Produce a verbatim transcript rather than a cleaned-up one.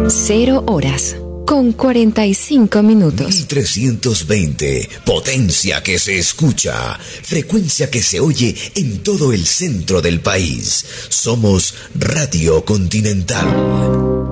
Cero horas con cuarenta y cinco minutos. mil trescientos veinte, potencia que se escucha, frecuencia que se oye en todo el centro del país. Somos Radio Continental.